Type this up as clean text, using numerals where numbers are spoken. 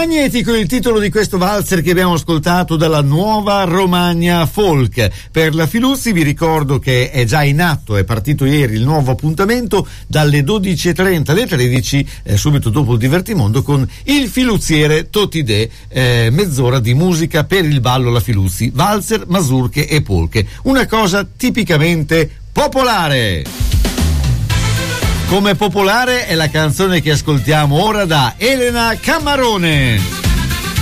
Magnetico è il titolo di questo valzer che abbiamo ascoltato dalla Nuova Romagna Folk. Per la Filuzzi vi ricordo che è già in atto, è partito ieri il nuovo appuntamento dalle 12.30 alle 13, subito dopo il divertimondo, con il Filuzziere Totidè, mezz'ora di musica per il ballo La Filuzzi, valzer, mazurche e polche. Una cosa tipicamente popolare. Come popolare è la canzone che ascoltiamo ora da Elena Camarone.